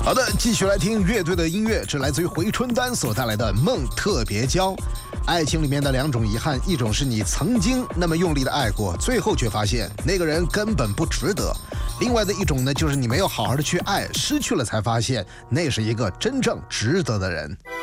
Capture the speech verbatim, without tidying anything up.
好的，继续来听乐队的音乐，这来自于回春丹所带来的《梦特别娇》。爱情里面的两种遗憾，一种是你曾经那么用力的爱过，最后却发现那个人根本不值得；另外的一种呢，就是你没有好好的去爱，失去了才发现那是一个真正值得的人。